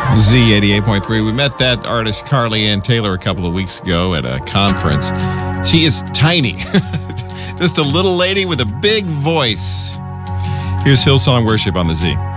Z88.3. We met that artist, Carly Ann Taylor, a couple of weeks ago at a conference. She is tiny. Just a little lady with a big voice. Here's Hillsong Worship on the Z.